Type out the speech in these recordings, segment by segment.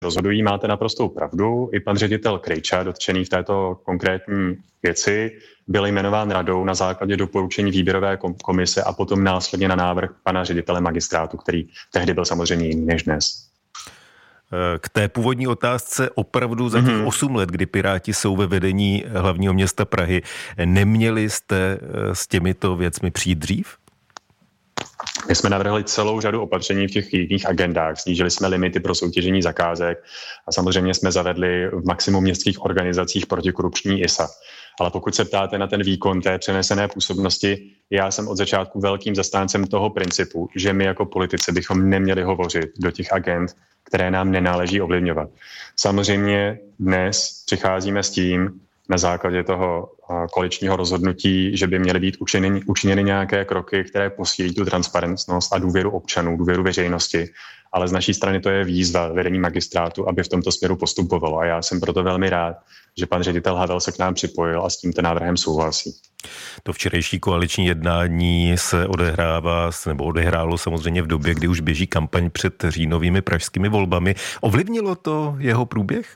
rozhodují, máte naprostou pravdu. I pan ředitel Krejča, dotčený v této konkrétní věci, byl jmenován radou na základě doporučení výběrové komise a potom následně na návrh pana ředitele magistrátu, který tehdy byl samozřejmě jiný než dnes. K té původní otázce opravdu za těch 8 let, kdy Piráti jsou ve vedení hlavního města Prahy, neměli jste s těmito věcmi přijít dřív? My jsme navrhli celou řadu opatření v těch jiných agendách. Snížili jsme limity pro soutěžení zakázek a samozřejmě jsme zavedli v maximum městských organizacích protikorupční ISA. Ale pokud se ptáte na ten výkon té přenesené působnosti, já jsem od začátku velkým zastáncem toho principu, že my jako politici bychom neměli hovořit do těch agend, které nám nenáleží ovlivňovat. Samozřejmě dnes přicházíme s tím, na základě toho koaličního rozhodnutí, že by měly být učiněny nějaké kroky, které posílí tu transparentnost a důvěru občanů, důvěru veřejnosti. Ale z naší strany to je výzva vedení magistrátu, aby v tomto směru postupovalo. A já jsem proto velmi rád, že pan ředitel Havel se k nám připojil a s tímto návrhem souhlasí. To včerejší koaliční jednání se odehrálo samozřejmě v době, kdy už běží kampaň před říjnovými pražskými volbami. Ovlivnilo to jeho průběh?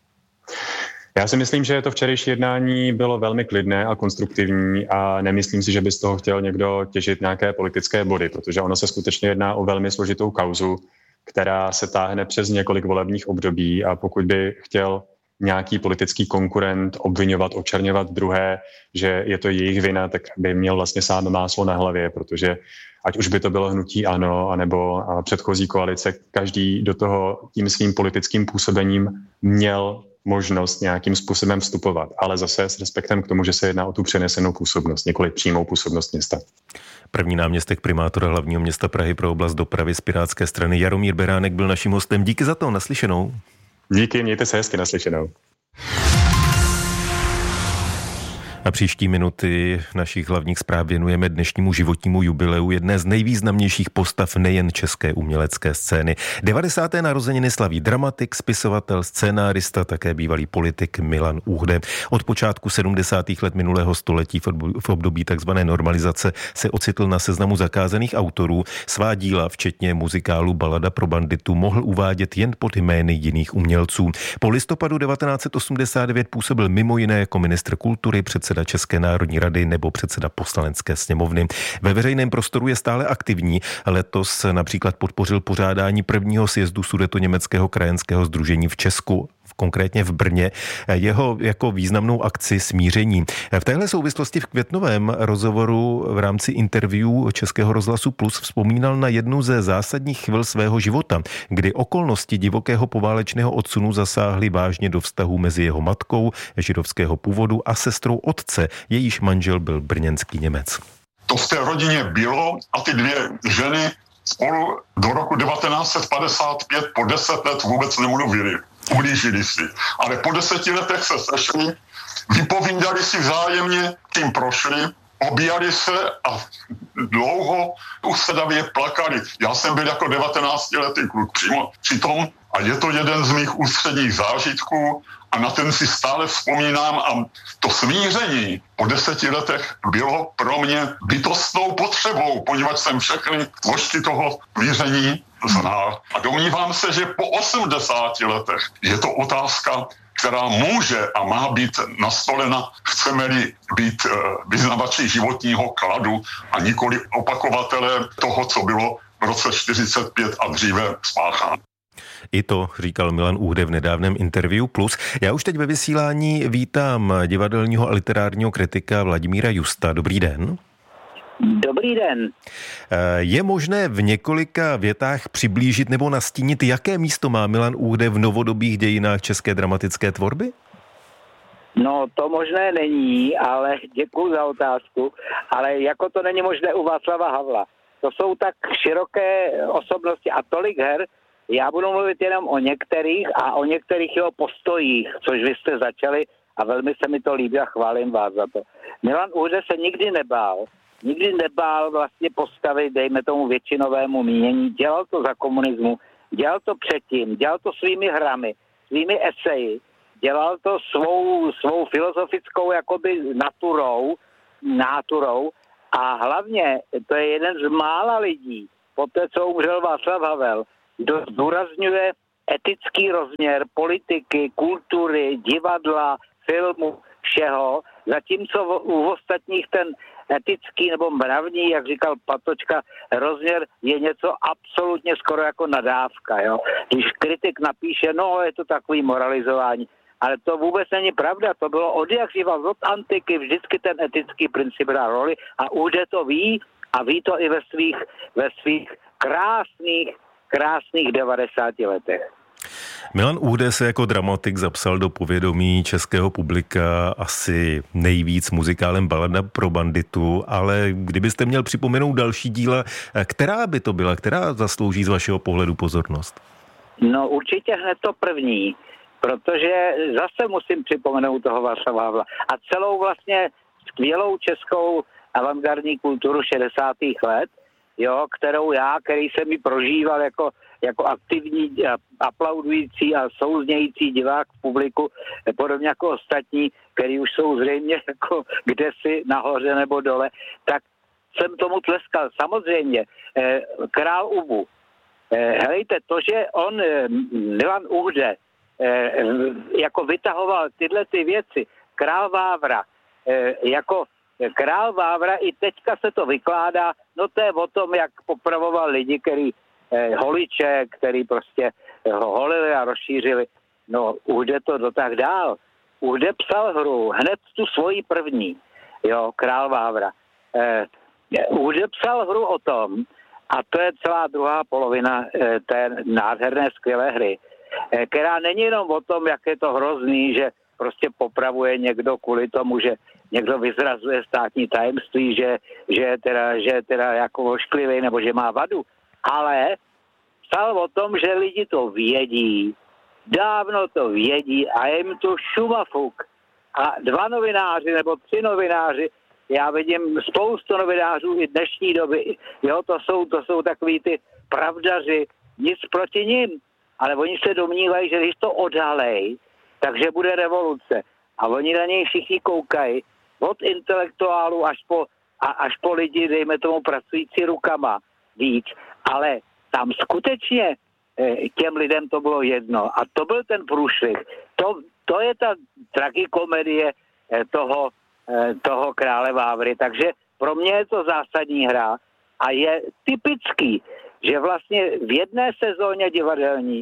Já si myslím, že to včerejší jednání bylo velmi klidné a konstruktivní a nemyslím si, že by z toho chtěl někdo těžit nějaké politické body, protože ono se skutečně jedná o velmi složitou kauzu, která se táhne přes několik volebních období a pokud by chtěl nějaký politický konkurent obvinovat, očerňovat druhé, že je to jejich vina, tak by měl vlastně sám máslo na hlavě, protože ať už by to bylo hnutí ANO, anebo předchozí koalice, každý do toho tím svým politickým působením měl možnost nějakým způsobem vstupovat, ale zase s respektem k tomu, že se jedná o tu přenesenou působnost, několik přímou působnost města. První náměstek primátora hlavního města Prahy pro oblast dopravy z Pirátské strany Jaromír Beránek byl naším hostem. Díky za to, naslyšenou. Díky, mějte se hezky, naslyšenou. Na příští minuty našich hlavních zpráv věnujeme dnešnímu životnímu jubileu jedné z nejvýznamnějších postav nejen české umělecké scény. 90. narozeniny slaví dramatik, spisovatel, scénárista, také bývalý politik Milan Uhde. Od počátku 70. let minulého století v období takzvané normalizace se ocitl na seznamu zakázaných autorů. Svá díla, včetně muzikálu Balada pro banditu, mohl uvádět jen pod jmény jiných umělců. Po listopadu 1989 působil mimo jiné jako ministr kultury, předseda České národní rady nebo předseda Poslanecké sněmovny. Ve veřejném prostoru je stále aktivní. Letos například podpořil pořádání prvního sjezdu Sudetoněmeckého krajanského sdružení v Česku, konkrétně v Brně, jeho jako významnou akci Smíření. V téhle souvislosti v květnovém rozhovoru v rámci interview Českého rozhlasu Plus vzpomínal na jednu ze zásadních chvil svého života, kdy okolnosti divokého poválečného odsunu zasáhly vážně do vztahu mezi jeho matkou židovského původu a sestrou otce, jejíž manžel byl brněnský Němec. To v té rodině bylo a ty dvě ženy spolu do roku 1955 po 10 let vůbec nemluvili. Ublížili si. Ale po 10 letech se sešli, vypovídali si vzájemně, tím prošli, objíjali se a dlouho usedavě plakali. Já jsem byl jako 19letý kluk přímo přitom a je to jeden z mých ústředních zážitků a na ten si stále vzpomínám a to smíření po 10 letech bylo pro mě bytostnou potřebou, poněvadž jsem všechny složky toho smíření znal. A domnívám se, že po 80 letech je to otázka, která může a má být nastolena, chceme-li být vyznavači životního kladu a nikoli opakovatele toho, co bylo v roce 45 a dříve spácháno. I to říkal Milan Uhde v nedávném interview Plus. Já už teď ve vysílání vítám divadelního a literárního kritika Vladimíra Justa. Dobrý den. Dobrý den. Je možné v několika větách přiblížit nebo nastínit, jaké místo má Milan Uhde v novodobých dějinách české dramatické tvorby? No, to možné není, ale děkuji za otázku, ale jako to není možné u Václava Havla. To jsou tak široké osobnosti a tolik her, já budu mluvit jenom o některých a o některých jeho postojích, což vy jste začali a velmi se mi to líbí a chválím vás za to. Milan Uhde se nikdy nebál vlastně postavit, dejme tomu většinovému mínění, dělal to za komunismu, dělal to předtím, dělal to svými hrami, svými eseji, dělal to svou filozofickou jakoby náturou a hlavně to je jeden z mála lidí, poté co umřel Václav Havel, kdo zdůrazňuje etický rozměr politiky, kultury, divadla, filmu, všeho, zatímco u ostatních ten etický nebo mravní, jak říkal Patočka, rozměr je něco absolutně skoro jako nadávka. Jo? Když kritik napíše, no je to takový moralizování, ale to vůbec není pravda, to bylo od jak živa, od antiky, vždycky ten etický princip hrál roli a Uhde to ví a ví to i ve svých krásných 90 letech. Milan Uhde se jako dramatik zapsal do povědomí českého publika asi nejvíc muzikálem Balada pro banditu, ale kdybyste měl připomenout další díla, která by to byla, která zaslouží z vašeho pohledu pozornost? No určitě hned to první, protože zase musím připomenout toho Václava Havla a celou vlastně skvělou českou avantgardní kulturu 60. let, jo, který jsem ji prožíval jako aktivní, aplaudující a souznějící divák v publiku, podobně jako ostatní, který už jsou zřejmě jako kdesi nahoře nebo dole, tak jsem tomu tleskal. Samozřejmě, Král Ubu. Helejte, to, že on, Milan Uhde, jako vytahoval tyhle ty věci, Král Vávra, jako Král Vávra, i teďka se to vykládá, no to je o tom, jak popravoval lidi, který holiče, který prostě ho holili a rozšířili. No, Uhde to dotáhl dál. Uhde psal hru, hned tu svoji první, jo, Král Vávra. Uhde psal hru o tom, a to je celá druhá polovina té nádherné, skvělé hry, která není jenom o tom, jak je to hrozný, že prostě popravuje někdo kvůli tomu, že někdo vyzrazuje státní tajemství, že je teda jako ošklivý nebo že má vadu. Ale psal o tom, že lidi to vědí, dávno to vědí a je jim to šumafuk. A 2 novináři nebo 3 novináři, já vidím spoustu novinářů i dnešní doby, jo, to jsou takový ty pravdaři, nic proti nim, ale oni se domnívají, že když to odhalej, takže bude revoluce. A oni na něj všichni koukají, od intelektuálů až po lidi, dejme tomu, pracující rukama víc. Ale tam skutečně těm lidem to bylo jedno. A to byl ten průšvih. To je ta tragikomedie toho Krále Vávry. Takže pro mě je to zásadní hra a je typický, že vlastně v jedné sezóně divadelní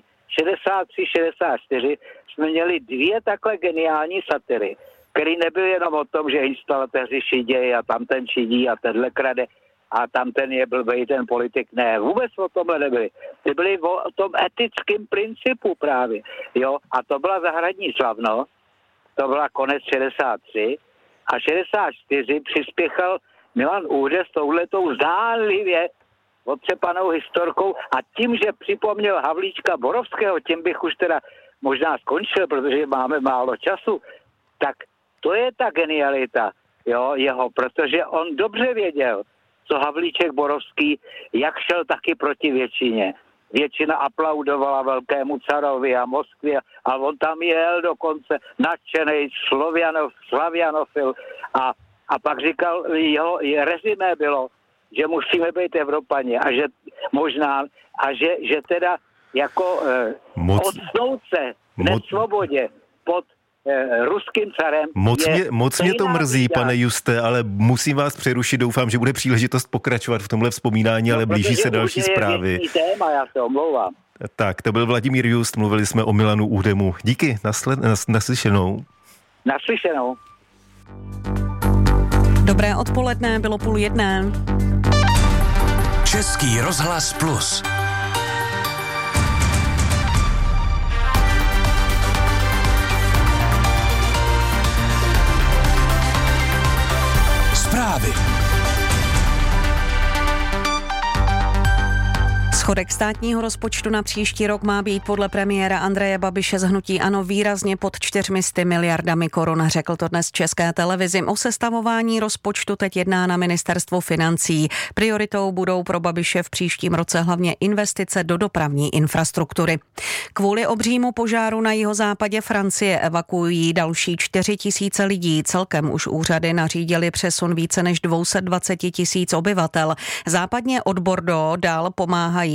63-64 jsme měli 2 takhle geniální satiry, které nebyly jenom o tom, že instalatéři šidějí a tam ten šidí a tenhle krade a tam ten je blbej, ten politik. Ne, vůbec o tomhle nebyly. Ty byly o tom etickém principu právě. Jo? A to byla Zahradní slavnost, to byla konec 63 a 64 přispěchal Milan Uhde s touhletou zdánlivě otřepanou historkou a tím, že připomněl Havlíčka Borovského, tím bych už teda možná skončil, protože máme málo času, tak to je ta genialita, jo, jeho, protože on dobře věděl, co Havlíček Borovský, jak šel taky proti většině. Většina aplaudovala velkému carovi a Moskvě a on tam jel dokonce nadšenej slavianofil a pak říkal, jeho rezimé bylo, že musíme být Evropani a že možná, a že teda jako odsnout se v nesvobodě pod ruským carem. Moc mě to mrzí, pane Juste, ale musím vás přerušit. Doufám, že bude příležitost pokračovat v tomhle vzpomínání, ale blíží se další zprávy. Téma, já se omlouvám. Tak, to byl Vladimír Just, mluvili jsme o Milanu Uhdemu. Díky, naslyšenou. Naslyšenou. Dobré odpoledne, bylo 12:30. Český rozhlas Plus. Zprávy. Schodek státního rozpočtu na příští rok má být podle premiéra Andreje Babiše z hnutí ANO výrazně pod 400 miliardami korun, řekl to dnes České televizi. O sestavování rozpočtu teď jedná na ministerstvu financí. Prioritou budou pro Babiše v příštím roce hlavně investice do dopravní infrastruktury. Kvůli obřímu požáru na jihozápadě Francie evakuují další 4 000 lidí. Celkem už úřady nařídili přesun více než 220 000 obyvatel. Západně od Bordeaux dál pomáhají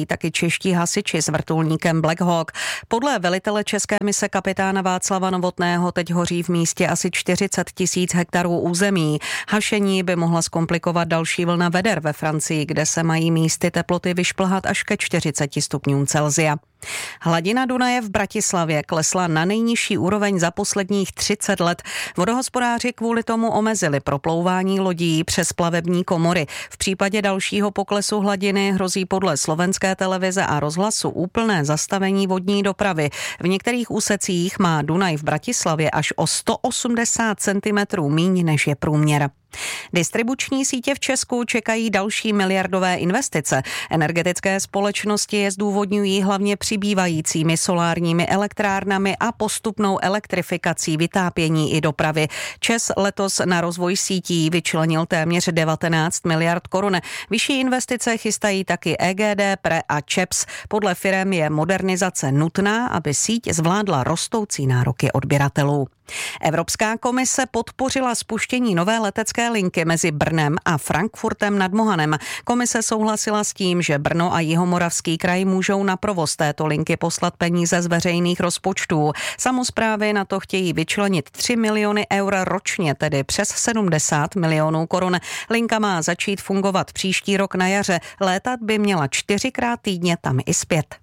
pomáhají taky čeští hasiči s vrtulníkem Black Hawk. Podle velitele české mise kapitána Václava Novotného teď hoří v místě asi 40 000 hektarů území. Hašení by mohla zkomplikovat další vlna veder ve Francii, kde se mají místy teploty vyšplhat až ke 40 stupňům Celsia. Hladina Dunaje v Bratislavě klesla na nejnižší úroveň za posledních 30 let. Vodohospodáři kvůli tomu omezili proplouvání lodí přes plavební komory. V případě dalšího poklesu hladiny hrozí podle slovenské televize a rozhlasu úplné zastavení vodní dopravy. V některých úsecích má Dunaj v Bratislavě až o 180 cm míň, než je průměr. Distribuční sítě v Česku čekají další miliardové investice. Energetické společnosti je zdůvodňují hlavně přibývajícími solárními elektrárnami a postupnou elektrifikací vytápění i dopravy. ČEZ letos na rozvoj sítí vyčlenil téměř 19 miliard korun. Vyšší investice chystají taky EGD, PRE a ČEPS. Podle firem je modernizace nutná, aby síť zvládla rostoucí nároky odběratelů. Evropská komise podpořila spuštění nové letecké linky mezi Brnem a Frankfurtem nad Mohanem. Komise souhlasila s tím, že Brno a Jihomoravský kraj můžou na provoz této linky poslat peníze z veřejných rozpočtů. Samosprávy na to chtějí vyčlenit 3 miliony eur ročně, tedy přes 70 milionů korun. Linka má začít fungovat příští rok na jaře. Létat by měla 4krát týdně tam i zpět.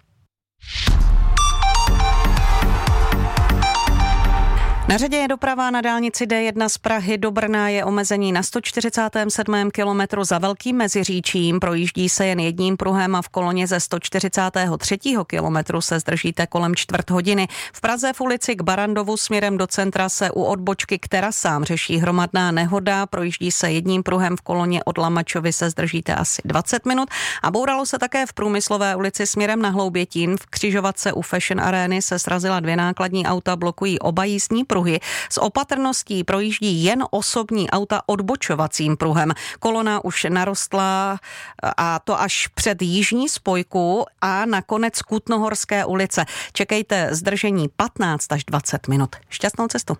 Na řadě je doprava na dálnici D1 z Prahy do Brna, je omezení na 147. kilometru za Velkým Meziříčím. Projíždí se jen jedním pruhem a v koloně ze 143. kilometru se zdržíte kolem čtvrt hodiny. V Praze v ulici k Barandovu směrem do centra se u odbočky k terasám řeší hromadná nehoda. Projíždí se jedním pruhem, v koloně od Lamačovy se zdržíte asi 20 minut. A bouralo se také v Průmyslové ulici směrem na Hloubětín. V křižovatce u Fashion Areny se srazila 2 nákladní auta, blokují oba jízdní pruhy. S opatrností projíždí jen osobní auta odbočovacím pruhem. Kolona už narostla a to až před jižní spojku a nakonec Kutnohorské ulice. Čekejte zdržení 15 až 20 minut. Šťastnou cestu.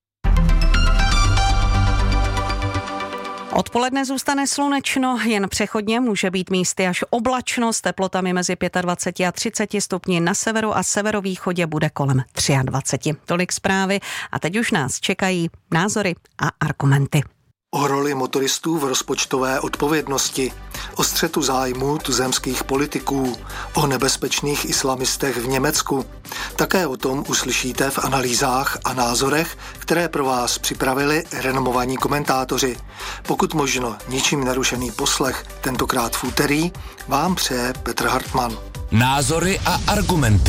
Odpoledne zůstane slunečno, jen přechodně může být místy až oblačno s teplotami mezi 25 a 30 stupni. Na severu a severovýchodě bude kolem 23. Tolik zprávy a teď už nás čekají názory a argumenty. O roli motoristů v rozpočtové odpovědnosti, o střetu zájmů tuzemských politiků, o nebezpečných islamistech v Německu. Také o tom uslyšíte v analýzách a názorech, které pro vás připravili renomovaní komentátoři. Pokud možno ničím nerušený poslech, tentokrát v úterý, vám přeje Petr Hartmann. Názory a argumenty.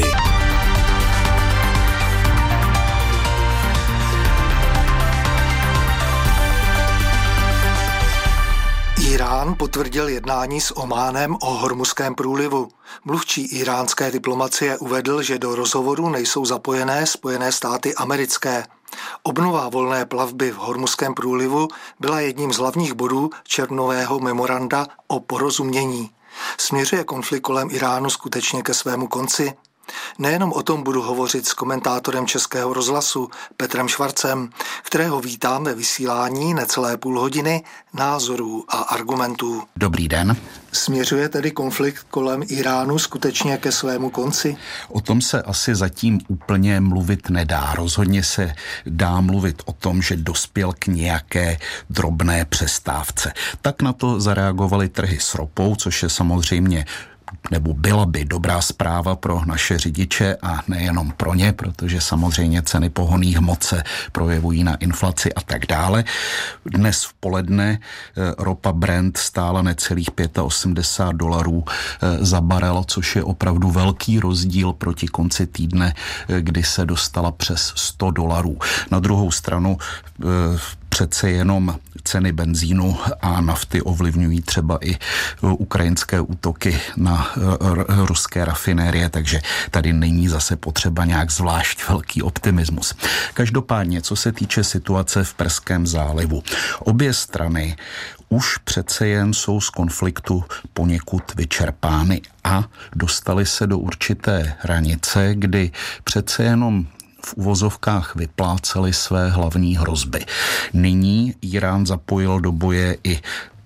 Irán potvrdil jednání s Ománem o Hormuzském průlivu. Mluvčí iránské diplomacie uvedl, že do rozhovoru nejsou zapojené Spojené státy americké. Obnova volné plavby v Hormuzském průlivu byla jedním z hlavních bodů červnového memoranda o porozumění. Směřuje konflikt kolem Iránu skutečně ke svému konci? Nejenom o tom budu hovořit s komentátorem Českého rozhlasu Petrem Švarcem, kterého vítám ve vysílání necelé půl hodiny názorů a argumentů. Dobrý den. Směřuje tedy konflikt kolem Iránu skutečně ke svému konci? O tom se asi zatím úplně mluvit nedá. Rozhodně se dá mluvit o tom, že dospěl k nějaké drobné přestávce. Tak na to zareagovaly trhy s ropou, což je samozřejmě nebo byla by dobrá zpráva pro naše řidiče a nejenom pro ně, protože samozřejmě ceny pohonných hmot se projevují na inflaci a tak dále. Dnes v poledne ropa Brent stála necelých $85 za barel, což je opravdu velký rozdíl proti konci týdne, kdy se dostala přes $100. Na druhou stranu přece jenom ceny benzínu a nafty ovlivňují třeba i ukrajinské útoky na ruské rafinérie, takže tady není zase potřeba nějak zvlášť velký optimismus. Každopádně, co se týče situace v Perském zálivu, obě strany už přece jen jsou z konfliktu poněkud vyčerpány a dostali se do určité hranice, kdy přece jenom v uvozovkách vypláceli své hlavní hrozby. Nyní Irán zapojil do boje i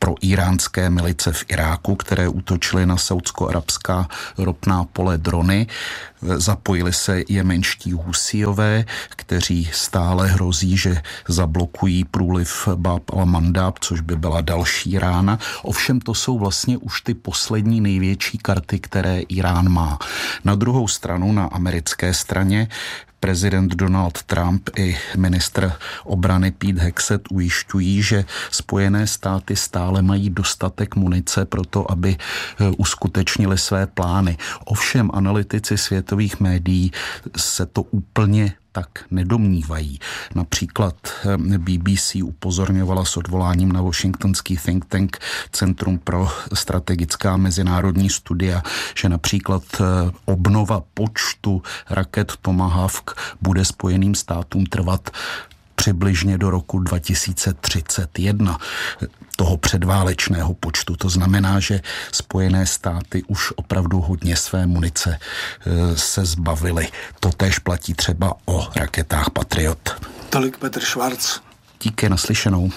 proiránské milice v Iráku, které útočily na saúdsko-arabská ropná pole drony. Zapojili se jemenští Husíové, kteří stále hrozí, že zablokují průliv Bab al-Mandab, což by byla další rána. Ovšem to jsou vlastně už ty poslední největší karty, které Irán má. Na druhou stranu, na americké straně, prezident Donald Trump i ministr obrany Pete Hegseth ujišťují, že Spojené státy stále mají dostatek munice pro to, aby uskutečnili své plány. Ovšem analytici světových médií se to úplně tak nedomnívají. Například BBC upozorňovala s odvoláním na washingtonský think tank Centrum pro strategická mezinárodní studia, že například obnova počtu raket Tomahawk bude Spojeným státům trvat přibližně do roku 2031 toho předválečného počtu. To znamená, že Spojené státy už opravdu hodně své munice se zbavily. Totéž platí třeba o raketách Patriot. Tolik Petr Švarc. Díky, naslyšenou.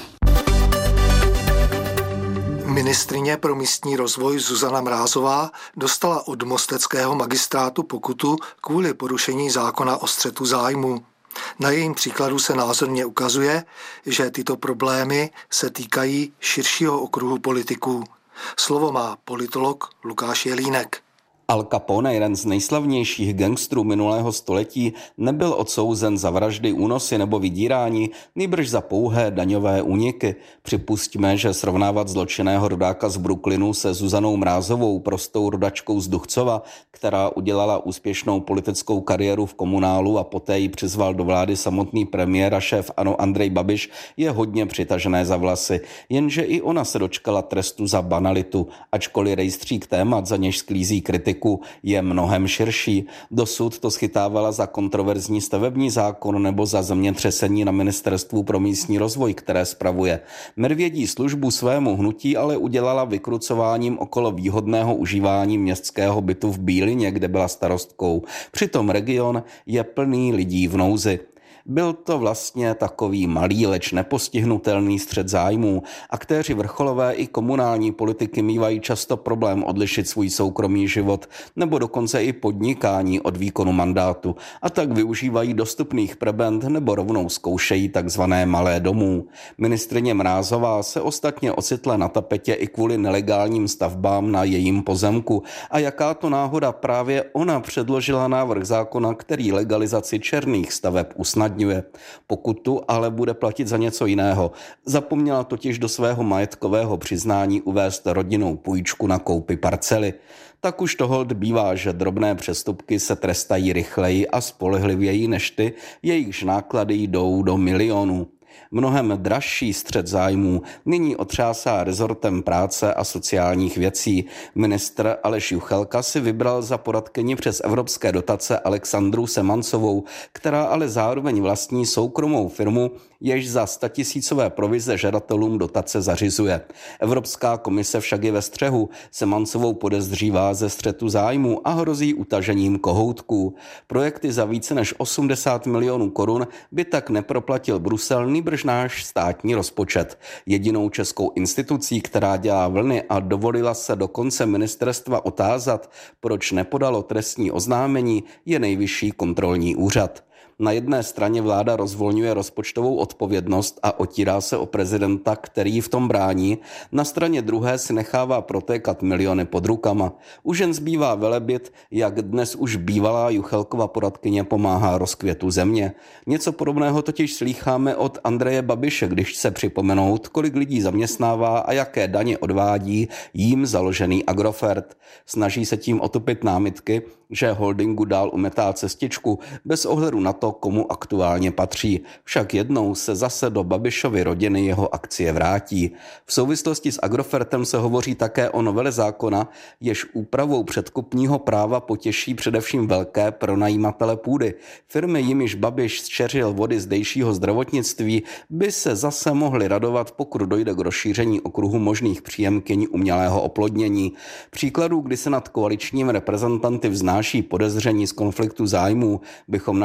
Ministryně pro místní rozvoj Zuzana Mrázová dostala od mosteckého magistrátu pokutu kvůli porušení zákona o střetu zájmů. Na jejím příkladu se názorně ukazuje, že tyto problémy se týkají širšího okruhu politiků. Slovo má politolog Lukáš Jelínek. Al Capone, jeden z nejslavnějších gangstrů minulého století, nebyl odsouzen za vraždy, únosy nebo vydírání, nýbrž za pouhé daňové úniky. Připustíme, že srovnávat zločinného rodáka z Brooklynu se Zuzanou Mrázovou, prostou rodačkou z Duchcova, která udělala úspěšnou politickou kariéru v komunálu a poté ji přizval do vlády samotný premiér a šéf ANO Andrej Babiš, je hodně přitažené za vlasy. Jenže i ona se dočkala trestu za banalitu, ačkoliv rejstřík témat, za něž sklízí kritiku, je mnohem širší. Dosud to schytávala za kontroverzní stavební zákon nebo za zemětřesení na Ministerstvu pro místní rozvoj, které spravuje. Medvědí službu svému hnutí ale udělala vykrucováním okolo výhodného užívání městského bytu v Bílině, kde byla starostkou. Přitom region je plný lidí v nouzi. Byl to vlastně takový malý, leč nepostihnutelný střet zájmů. Aktéři vrcholové i komunální politiky mívají často problém odlišit svůj soukromý život nebo dokonce i podnikání od výkonu mandátu a tak využívají dostupných prebend nebo rovnou zkoušejí takzvané malé domů. Ministryně Mrázová se ostatně ocitla na tapetě i kvůli nelegálním stavbám na jejím pozemku a jaká to náhoda, právě ona předložila návrh zákona, který legalizaci černých staveb usnadňuje. Pokutu ale bude platit za něco jiného. Zapomněla totiž do svého majetkového přiznání uvést rodinnou půjčku na koupi parcely. Tak už to holt bývá, že drobné přestupky se trestají rychleji a spolehlivěji než ty, jejichž náklady jdou do milionů. Mnohem dražší střet zájmů nyní otřásá rezortem práce a sociálních věcí. Ministr Aleš Juchelka si vybral za poradkyni přes evropské dotace Alexandru Semancovou, která ale zároveň vlastní soukromou firmu, jež za 100 000 provize žadatelům dotace zařizuje. Evropská komise však je ve střehu. Semancovou podezřívá ze střetu zájmu a hrozí utažením kohoutků. Projekty za více než 80 milionů korun by tak neproplatil Brusel, nýbrž náš státní rozpočet. Jedinou českou institucí, která dělá vlny a dovolila se dokonce ministerstva otázat, proč nepodalo trestní oznámení, je Nejvyšší kontrolní úřad. Na jedné straně vláda rozvolňuje rozpočtovou odpovědnost a otírá se o prezidenta, který v tom brání, na straně druhé si nechává protékat miliony pod rukama. Už jen zbývá velebit, jak dnes už bývalá Juchelkova poradkyně pomáhá rozkvětu země. Něco podobného totiž slýcháme od Andreje Babiše, když se připomenout, kolik lidí zaměstnává a jaké daně odvádí jím založený Agrofert. Snaží se tím otupit námitky, že holdingu dál umetá cestičku bez ohledu na to, komu aktuálně patří. Však jednou se zase do Babišovy rodiny jeho akcie vrátí. V souvislosti s Agrofertem se hovoří také o novele zákona, jež úpravou předkupního práva potěší především velké pronajímatele půdy. Firmy, jimiž Babiš zčeřil vody zdejšího zdravotnictví, by se zase mohly radovat, pokud dojde k rozšíření okruhu možných příjemkyň umělého oplodnění. Příkladů, kdy se nad koaličním reprezentanty vznáší podezření z konfliktu zájmů, bychom našli víc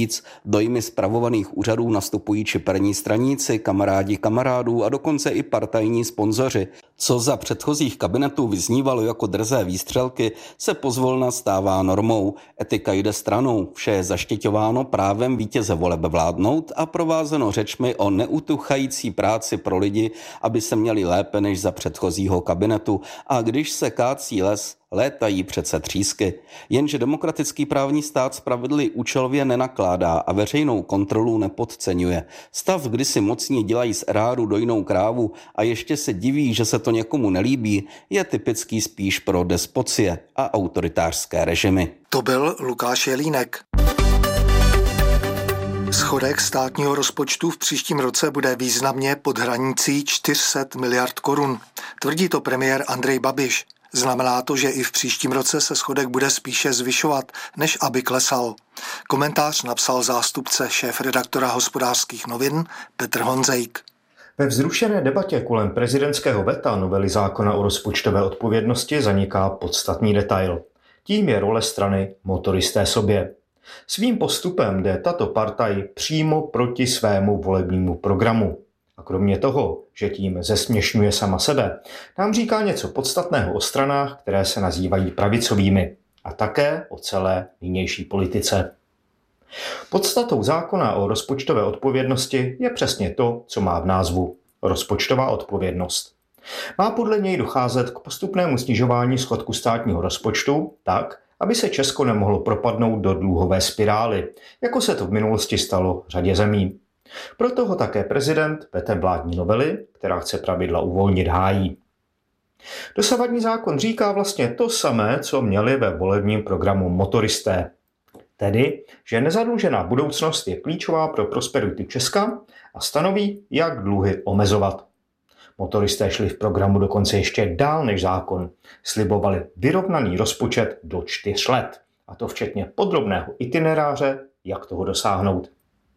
víc. Dojmy spravovaných úřadů nastupují čiperní straníci, kamarádi kamarádů a dokonce i partajní sponzoři. Co za předchozích kabinetů vyznívalo jako drzé výstřelky, se pozvolna stává normou. Etika jde stranou, vše je zaštiťováno právem vítěze voleb vládnout a provázeno řečmi o neutuchající práci pro lidi, aby se měli lépe než za předchozího kabinetu. A když se kácí les, létají přece třísky. Jenže demokratický právní stát spravedlivě účelově nenakládá a veřejnou kontrolu nepodceňuje. Stav, kdy si mocní dělají z eráru dojnou krávu a ještě se diví, že se to někomu nelíbí, je typický spíš pro despocie a autoritářské režimy. To byl Lukáš Jelínek. Schodek státního rozpočtu v příštím roce bude významně pod hranicí 400 miliard korun. Tvrdí to premiér Andrej Babiš. Znamená to, že i v příštím roce se schodek bude spíše zvyšovat, než aby klesal. Komentář napsal zástupce šéfredaktora Hospodářských novin Petr Honzejk. Ve vzrušené debatě kolem prezidentského veta novely zákona o rozpočtové odpovědnosti zaniká podstatný detail. Tím je role strany motoristé sobě. Svým postupem jde tato partaj přímo proti svému volebnímu programu. A kromě toho, že tím zesměšňuje sama sebe, nám říká něco podstatného o stranách, které se nazývají pravicovými, a také o celé nynější politice. Podstatou zákona o rozpočtové odpovědnosti je přesně to, co má v názvu – rozpočtová odpovědnost. Má podle něj docházet k postupnému snižování schodku státního rozpočtu tak, aby se Česko nemohlo propadnout do dluhové spirály, jako se to v minulosti stalo řadě zemí. Proto ho také prezident vetem vládní novely, která chce pravidla uvolnit, hájí. Dosavadní zákon říká vlastně to samé, co měli ve volebním programu motoristé. Tedy, že nezadlužená budoucnost je klíčová pro prosperitu Česka a stanoví, jak dluhy omezovat. Motoristé šli v programu dokonce ještě dál než zákon. Slibovali vyrovnaný rozpočet do 4 let, a to včetně podrobného itineráře, jak toho dosáhnout.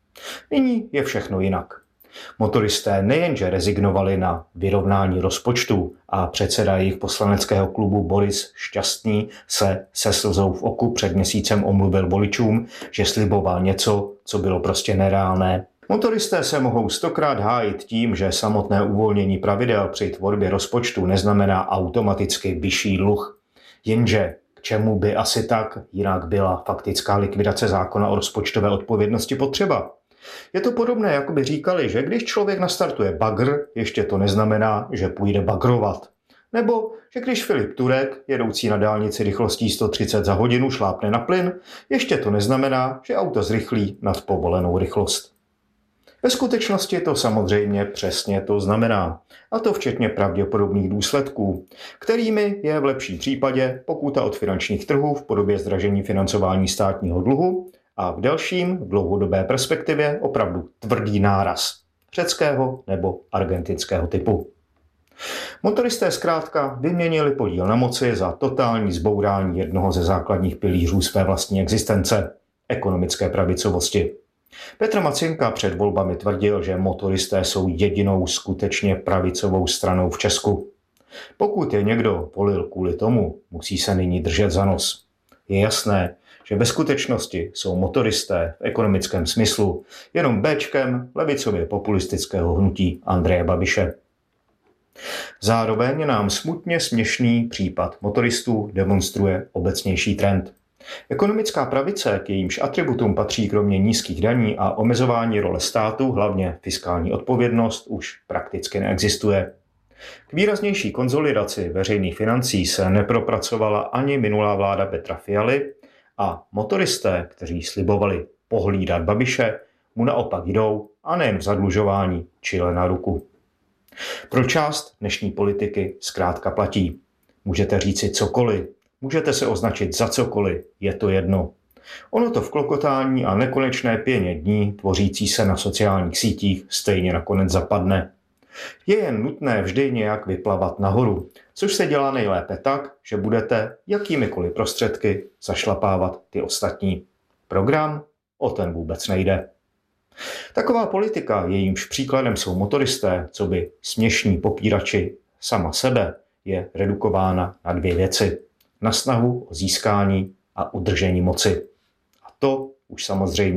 Nyní je všechno jinak. Motoristé nejenže rezignovali na vyrovnání rozpočtu a předseda jejich poslaneckého klubu Boris Šťastný se slzou v oku před měsícem omluvil voličům, že sliboval něco, co bylo prostě nereálné. Motoristé se mohou 100krát hájit tím, že samotné uvolnění pravidel při tvorbě rozpočtu neznamená automaticky vyšší dluh. Jenže k čemu by asi tak jinak byla faktická likvidace zákona o rozpočtové odpovědnosti potřeba? Je to podobné, jako by říkali, že když člověk nastartuje bagr, ještě to neznamená, že půjde bagrovat. Nebo, že když Filip Turek, jedoucí na dálnici rychlostí 130 za hodinu, šlápne na plyn, ještě to neznamená, že auto zrychlí nad povolenou rychlost. Ve skutečnosti to samozřejmě přesně to znamená, a to včetně pravděpodobných důsledků, kterými je v lepším případě pokuta od finančních trhů v podobě zdražení financování státního dluhu a v delším, dlouhodobé perspektivě opravdu tvrdý náraz řeckého nebo argentinského typu. Motoristé zkrátka vyměnili podíl na moci za totální zbourání jednoho ze základních pilířů své vlastní existence – ekonomické pravicovosti. Petr Macinka před volbami tvrdil, že motoristé jsou jedinou skutečně pravicovou stranou v Česku. Pokud je někdo volil kvůli tomu, musí se nyní držet za nos. Je jasné, že ve skutečnosti jsou motoristé v ekonomickém smyslu jenom béčkem levicově populistického hnutí Andreje Babiše. Zároveň nám smutně směšný případ motoristů demonstruje obecnější trend. Ekonomická pravice, k jejímž atributům patří kromě nízkých daní a omezování role státu, hlavně fiskální odpovědnost, už prakticky neexistuje. K výraznější konsolidaci veřejných financí se nepropracovala ani minulá vláda Petra Fialy a motoristé, kteří slibovali pohlídat Babiše, mu naopak jdou a nejen v zadlužování, čile na ruku. Pro část dnešní politiky zkrátka platí. Můžete říci cokoliv, můžete se označit za cokoliv, je to jedno. Ono to v klokotání a nekonečné pěně dní tvořící se na sociálních sítích stejně nakonec zapadne. Je jen nutné vždy nějak vyplavat nahoru, což se dělá nejlépe tak, že budete jakýmikoliv prostředky zašlapávat ty ostatní. Program? O ten vůbec nejde. Taková politika, jejímž příkladem jsou motoristé, co by směšní popírači sama sebe, je redukována na 2 věci. Na snahu o získání a udržení moci. A to už samozřejmě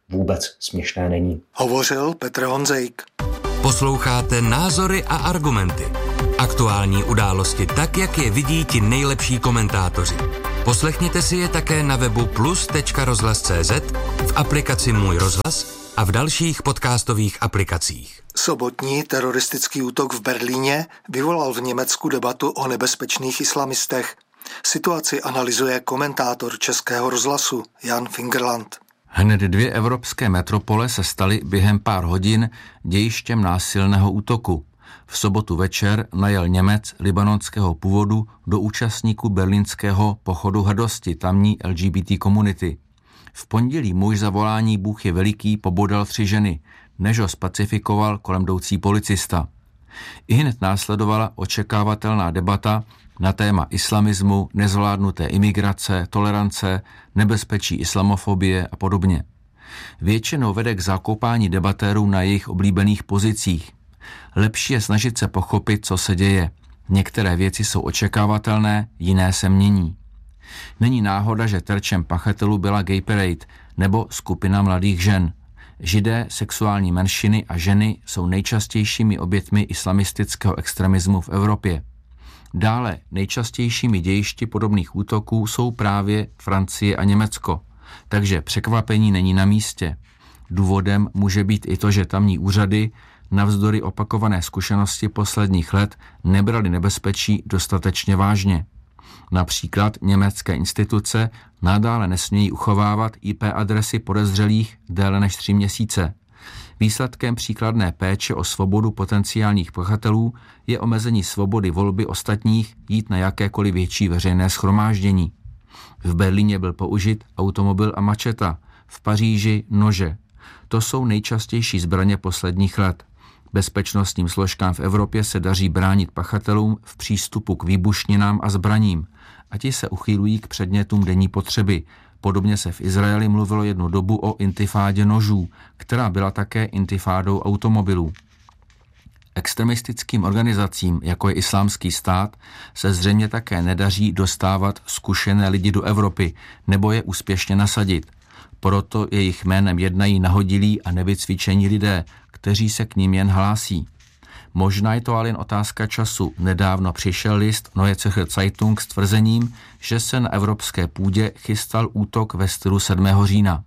vůbec směšné není. Hovořil Petr Honzejk. Posloucháte Názory a argumenty. Aktuální události tak, jak je vidí ti nejlepší komentátoři. Poslechněte si je také na webu plus.rozhlas.cz, v aplikaci Můj rozhlas a v dalších podcastových aplikacích. Sobotní teroristický útok v Berlíně vyvolal v Německu debatu o nebezpečných islamistech. Situaci analyzuje komentátor Českého rozhlasu Jan Fingerland. Hned 2 evropské metropole se staly během pár hodin dějištěm násilného útoku. V sobotu večer najel Němec libanonského původu do účastníků berlínského pochodu hrdosti tamní LGBT komunity. V pondělí muž za volání Bůh je veliký pobodal 3 ženy, než ho spacifikoval kolem jdoucí policista. Ihned následovala očekávatelná debata na téma islamismu, nezvládnuté imigrace, tolerance, nebezpečí islamofobie a podobně. Většinou vede k zakopání debatérů na jejich oblíbených pozicích. Lepší je snažit se pochopit, co se děje. Některé věci jsou očekávatelné, jiné se mění. Není náhoda, že terčem pachatelů byla Gay Parade nebo skupina mladých žen. Židé, sexuální menšiny a ženy jsou nejčastějšími oběťmi islamistického extremismu v Evropě. Dále nejčastějšími dějišti podobných útoků jsou právě Francie a Německo, takže překvapení není na místě. Důvodem může být i to, že tamní úřady navzdory opakované zkušenosti posledních let nebrali nebezpečí dostatečně vážně. Například německé instituce nadále nesmějí uchovávat IP adresy podezřelých déle než 3 měsíce. Výsledkem příkladné péče o svobodu potenciálních pachatelů je omezení svobody volby ostatních jít na jakékoliv větší veřejné shromáždění. V Berlíně byl použit automobil a mačeta, v Paříži nože. To jsou nejčastější zbraně posledních let. Bezpečnostním složkám v Evropě se daří bránit pachatelům v přístupu k výbušninám a zbraním a ti se uchylují k předmětům denní potřeby. Podobně se v Izraeli mluvilo jednu dobu o intifádě nožů, která byla také intifádou automobilů. Extremistickým organizacím, jako je Islámský stát, se zřejmě také nedaří dostávat zkušené lidi do Evropy nebo je úspěšně nasadit. Proto jejich jménem jednají nahodilí a nevycvičení lidé, kteří se k ním jen hlásí. Možná je to ale jen otázka času. Nedávno přišel list Neue Zürcher Zeitung s tvrzením, že se na evropské půdě chystal útok ve stylu 7. října.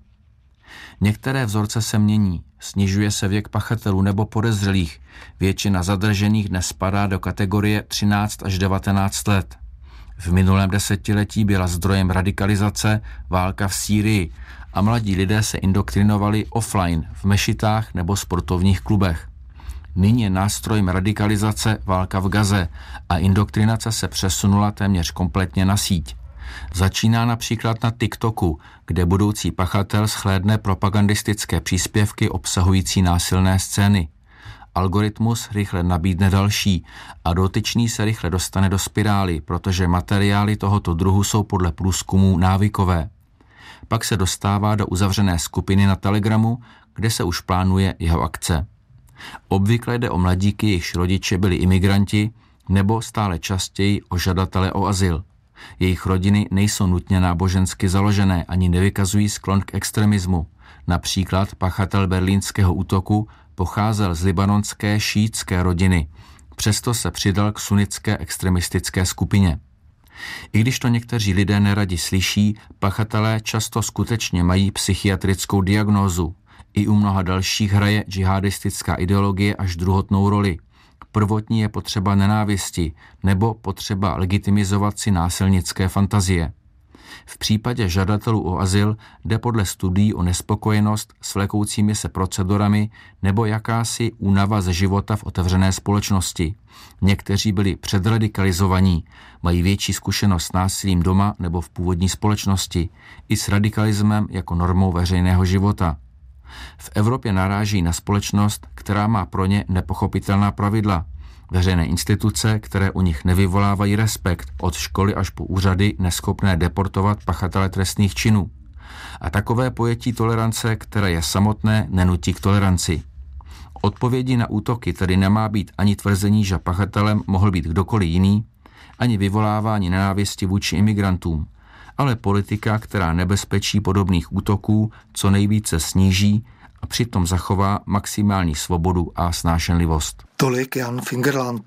Některé vzorce se mění, snižuje se věk pachatelů nebo podezřelých. Většina zadržených dnes spadá do kategorie 13 až 19 let. V minulém desetiletí byla zdrojem radikalizace válka v Sýrii a mladí lidé se indoktrinovali offline v mešitách nebo sportovních klubech. Nyní je nástrojem radikalizace válka v Gaze a indoktrinace se přesunula téměř kompletně na síť. Začíná například na TikToku, kde budoucí pachatel shlédne propagandistické příspěvky obsahující násilné scény. Algoritmus rychle nabídne další a dotyčný se rychle dostane do spirály, protože materiály tohoto druhu jsou podle průzkumů návykové. Pak se dostává do uzavřené skupiny na Telegramu, kde se už plánuje jeho akce. Obvykle jde o mladíky, jejichž rodiče byli imigranti, nebo stále častěji o žadatele o azyl. Jejich rodiny nejsou nutně nábožensky založené ani nevykazují sklon k extremismu. Například pachatel berlínského útoku pocházel z libanonské šíitské rodiny, přesto se přidal k sunnické extremistické skupině. I když to někteří lidé neradi slyší, pachatelé často skutečně mají psychiatrickou diagnózu. I u mnoha dalších hraje džihadistická ideologie až druhotnou roli. Prvotní je potřeba nenávisti nebo potřeba legitimizovat si násilnické fantazie. V případě žadatelů o azyl jde podle studií o nespokojenost s vlekoucími se procedurami nebo jakási únava ze života v otevřené společnosti. Někteří byli předradikalizovaní, mají větší zkušenost s násilím doma nebo v původní společnosti, i s radikalismem jako normou veřejného života. V Evropě naráží na společnost, která má pro ně nepochopitelná pravidla. Veřejné instituce, které u nich nevyvolávají respekt, od školy až po úřady neschopné deportovat pachatele trestných činů. A takové pojetí tolerance, které je samotné, nenutí k toleranci. Odpovědí na útoky tedy nemá být ani tvrzení, že pachatelem mohl být kdokoliv jiný, ani vyvolávání nenávisti vůči imigrantům, ale politika, která nebezpečí podobných útoků co nejvíce sníží a přitom zachová maximální svobodu a snášenlivost. Tolik Jan Fingerland.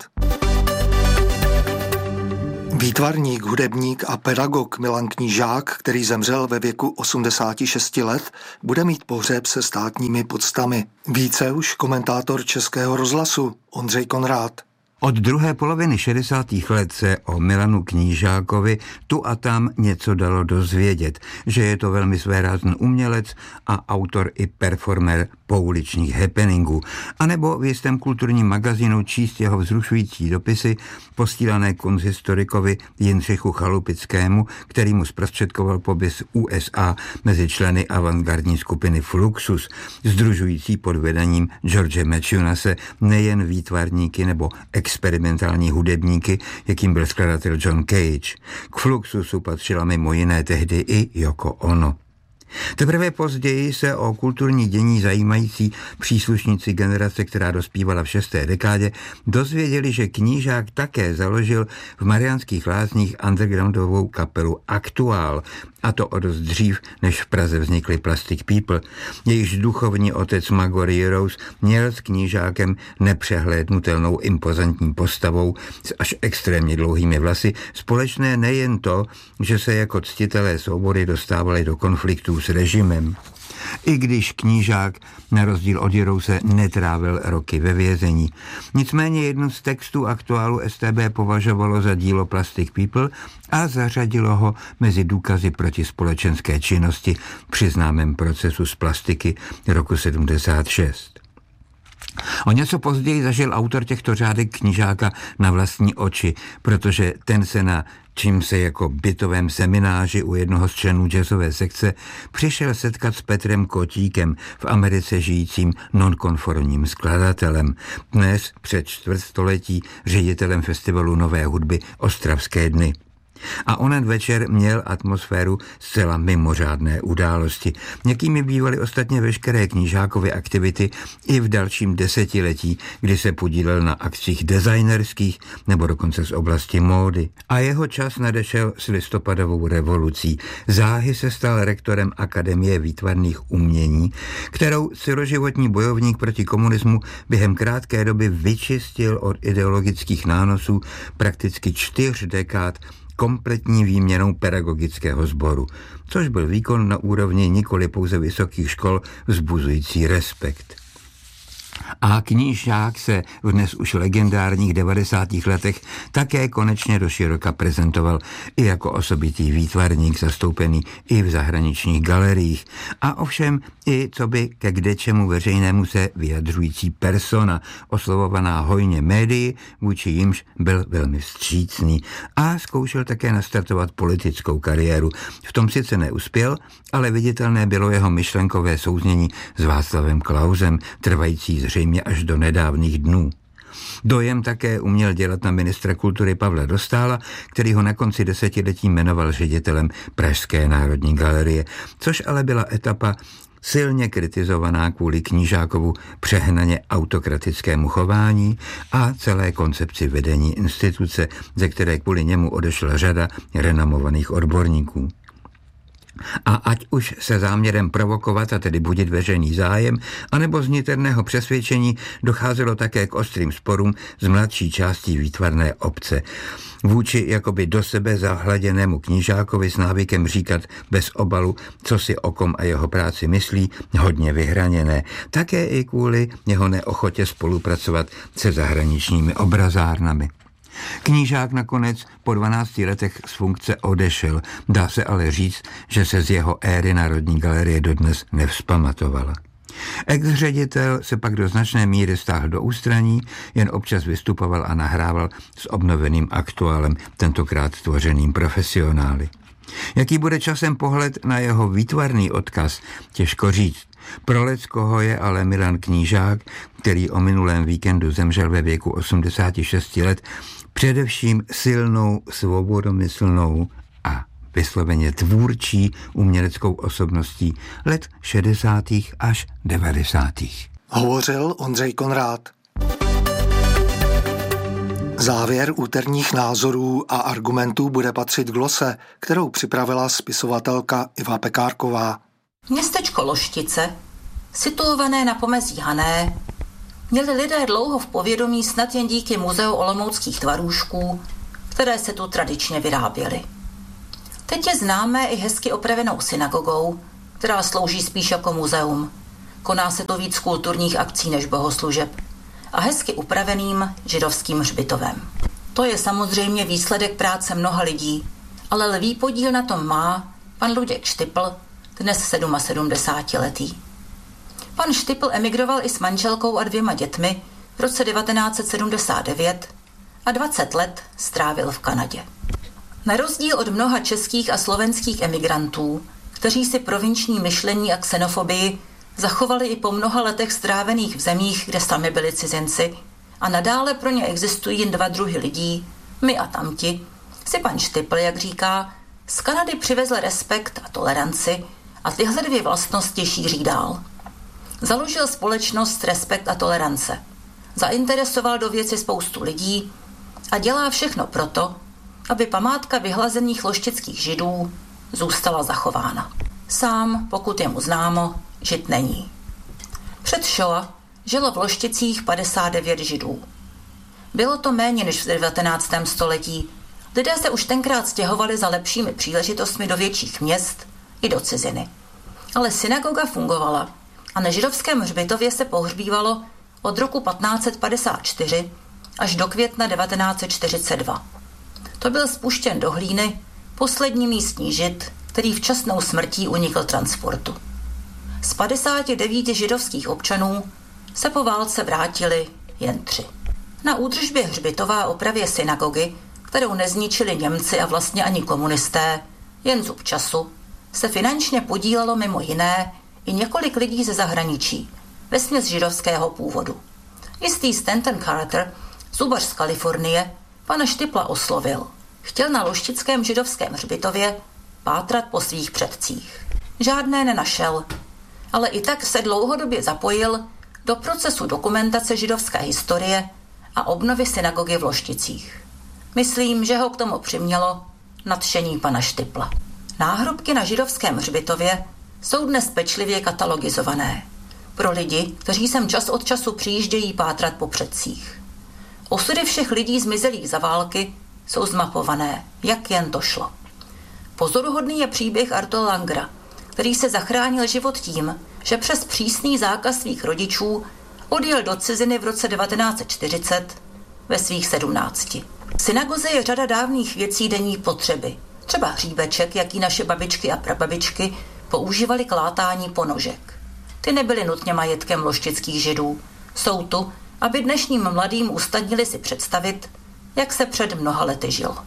Výtvarník, hudebník a pedagog Milan Knížák, který zemřel ve věku 86 let, bude mít pohřeb se státními poctami. Více už komentátor Českého rozhlasu Ondřej Konrád. Od druhé poloviny 60. let se o Milanu Knížákovi tu a tam něco dalo dozvědět, že je to velmi svérázný umělec a autor i performer pouličních happeningů, anebo v jistém kulturním magazínu číst jeho vzrušující dopisy posílané konzhistorikovi Jindřichu Chalupickému, který mu zprostředkoval pobyt USA mezi členy avantgardní skupiny Fluxus, sdružující pod vedením George Matthewse nejen výtvarníky nebo experimentální hudebníky, jakým byl skladatel John Cage. K Fluxusu patřila mimo jiné tehdy i Yoko Ono. Teprve později se o kulturní dění zajímající příslušníci generace, která dospívala v 6. dekádě, dozvěděli, že Knížák také založil v Mariánských Lázních undergroundovou kapelu Aktuál, a to o dost dřív, než v Praze vznikly Plastic People. Jejíž duchovní otec Magor Jirous měl s Knížákem nepřehlédnutelnou impozantní postavou s až extrémně dlouhými vlasy společné nejen to, že se jako ctitelé svobody dostávali do konfliktů s režimem. I když Knížák na rozdíl od Jirouse netrávil roky ve vězení. Nicméně jednu z textů Aktuálu STB považovalo za dílo Plastic People a zařadilo ho mezi důkazy proti společenské činnosti při známém procesu z plastiky roku 76. O něco později zažil autor těchto řádek Knížáka na vlastní oči, protože ten se na čím se jako bytovém semináři u jednoho z členů jazzové sekce přišel setkat s Petrem Kotíkem, v Americe žijícím nonkonformním skladatelem, dnes před čtvrtstoletí ředitelem festivalu nové hudby Ostravské dny. A onen večer měl atmosféru zcela mimořádné události. Jakými bývaly ostatně veškeré Knížákovy aktivity i v dalším desetiletí, kdy se podílel na akcích designerských nebo dokonce z oblasti módy. A jeho čas nadešel s listopadovou revolucí. Záhy se stal rektorem Akademie výtvarných umění, kterou celoživotní bojovník proti komunismu během krátké doby vyčistil od ideologických nánosů prakticky 4 dekád kompletní výměnou pedagogického sboru, což byl výkon na úrovni nikoli pouze vysokých škol vzbuzující respekt. A Knížák se v dnes už legendárních 90. letech také konečně doširoka prezentoval i jako osobitý výtvarník zastoupený i v zahraničních galeriích a ovšem i co by ke kdečemu veřejnému se vyjadřující persona, oslovovaná hojně médii, vůči jimž byl velmi vstřícný a zkoušel také nastartovat politickou kariéru. V tom sice neuspěl, ale viditelné bylo jeho myšlenkové souznění s Václavem Klausem, trvající zřejmě až do nedávných dnů. Dojem také uměl dělat na ministra kultury Pavla Dostála, který ho na konci desetiletí jmenoval ředitelem Pražské národní galerie, což ale byla etapa silně kritizovaná kvůli Knížákovu přehnaně autokratickému chování a celé koncepci vedení instituce, ze které kvůli němu odešla řada renomovaných odborníků. A ať už se záměrem provokovat, a tedy budit veřejný zájem, anebo z niterného přesvědčení docházelo také k ostrým sporům z mladší částí výtvarné obce. Vůči jakoby do sebe zahladěnému Knížákovi s návykem říkat bez obalu, co si o kom a jeho práci myslí, hodně vyhraněné. Také i kvůli jeho neochotě spolupracovat se zahraničními obrazárnami. Knížák nakonec po 12 letech z funkce odešel, dá se ale říct, že se z jeho éry Národní galerie dodnes nevzpamatovala. Ex-ředitel se pak do značné míry stáhl do ústraní, jen občas vystupoval a nahrával s obnoveným Aktuálem, tentokrát tvořeným profesionály. Jaký bude časem pohled na jeho výtvarný odkaz, těžko říct. Pro leckoho je ale Milan Knížák, který o minulém víkendu zemřel ve věku 86 let, především silnou, svobodomyslnou a vysloveně tvůrčí uměleckou osobností let 60. až 90. Hovořil Ondřej Konrád. Závěr úterních názorů a argumentů bude patřit glose, kterou připravila spisovatelka Iva Pekárková. Městečko Loštice, situované na pomezí Hané, měli lidé dlouho v povědomí snad jen díky muzeu olomouckých tvarůžků, které se tu tradičně vyráběly. Teď je známé i hezky opravenou synagogou, která slouží spíš jako muzeum. Koná se to víc kulturních akcí než bohoslužeb. A hezky upraveným židovským hřbitovem. To je samozřejmě výsledek práce mnoha lidí, ale lví podíl na tom má pan Luděk Štipl, dnes 77letý. Pan Štipl emigroval i s manželkou a 2 dětmi v roce 1979 a 20 let strávil v Kanadě. Na rozdíl od mnoha českých a slovenských emigrantů, kteří si provinční myšlení a xenofobii zachovali i po mnoha letech strávených v zemích, kde sami byli cizinci, a nadále pro ně existují jen 2 druhy lidí, my a tamti, si pan Štipl, jak říká, z Kanady přivezl respekt a toleranci a tyhle 2 vlastnosti šíří dál. Založil společnost Respekt a tolerance. Zainteresoval do věci spoustu lidí a dělá všechno proto, aby památka vyhlazených loštických židů zůstala zachována. Sám, pokud je mu známo, žid není. Před Shoah žilo v Lošticích 59 židů. Bylo to méně než v 19. století. Lidé se už tenkrát stěhovali za lepšími příležitostmi do větších měst i do ciziny. Ale synagoga fungovala a na židovském hřbitově se pohřbívalo od roku 1554 až do května 1942. To byl spuštěn do hlíny poslední místní žid, který včasnou smrtí unikl transportu. Z 59 židovských občanů se po válce vrátili jen 3. Na údržbě hřbitova a opravě synagogy, kterou nezničili Němci a vlastně ani komunisté, jen zub času, se finančně podílelo mimo jiné i několik lidí ze zahraničí, vesměs židovského původu. Jistý Stanton Carter, zubař z Kalifornie, pana Štipla oslovil. Chtěl na loštickém židovském hřbitově pátrat po svých předcích. Žádné nenašel, ale i tak se dlouhodobě zapojil do procesu dokumentace židovské historie a obnovy synagogy v Lošticích. Myslím, že ho k tomu přimělo nadšení pana Štipla. Náhrobky na židovském hřbitově jsou dnes pečlivě katalogizované pro lidi, kteří sem čas od času přijíždějí pátrat po předcích. Osudy všech lidí zmizelých za války jsou zmapované, jak jen to šlo. Pozoruhodný je příběh Artura Langera, který se zachránil život tím, že přes přísný zákaz svých rodičů odjel do ciziny v roce 1940 ve svých 17. V synagoze je řada dávných věcí denní potřeby, třeba hříbeček, jaký naše babičky a prababičky používali k látání ponožek. Ty nebyly nutně majetkem loštických židů. Jsou tu, aby dnešním mladým usnadnili si představit, jak se před mnoha lety žilo.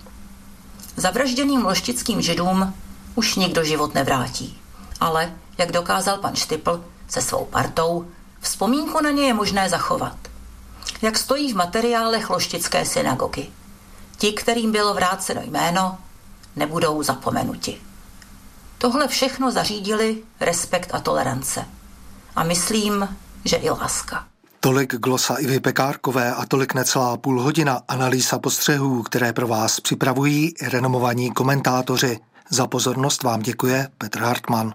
Zavražděným loštickým židům už nikdo život nevrátí. Ale, jak dokázal pan Štipl se svou partou, vzpomínku na ně je možné zachovat. Jak stojí v materiálech loštické synagogy. Ti, kterým bylo vráceno jméno, nebudou zapomenuti. Tohle všechno zařídili Respekt a tolerance. A myslím, že i láska. Tolik glosa Ivy Pekárkové a tolik necelá půl hodina analýza postřehů, které pro vás připravují renomovaní komentátoři. Za pozornost vám děkuje Petr Hartmann.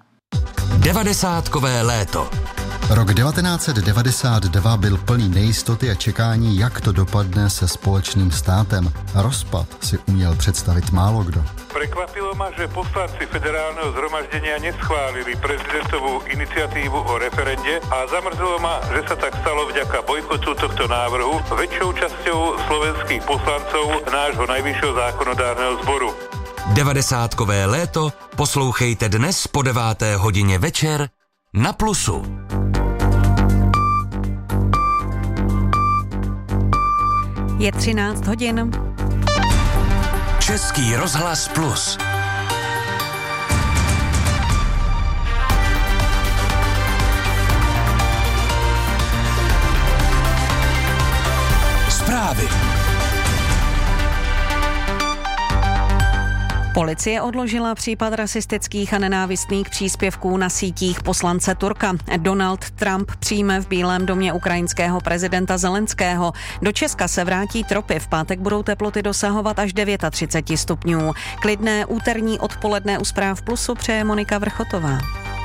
90kové léto. Rok 1992 byl plný nejistoty a čekání, jak to dopadne se společným státem. Rozpad si uměl představit málo kdo. Prekvapilo ma, že poslanci federálneho zhromaždenia neschválili prezidentovú iniciatívu o referende a zamrzelo ma, že sa tak stalo vďaka bojkotu tohto návrhu väčšou časťou slovenských poslancov nášho najvyššieho zákonodárneho zboru. 90kové léto poslouchejte dnes po 9. hodině večer na Plusu. Je 13 hodin. Český rozhlas Plus. Zprávy. Policie odložila případ rasistických a nenávistných příspěvků na sítích poslance Turka. Donald Trump přijme v Bílém domě ukrajinského prezidenta Zelenského. Do Česka se vrátí tropy. V pátek budou teploty dosahovat až 39 stupňů. Klidné úterní odpoledne u Zpráv Plusu přeje Monika Vrchotová.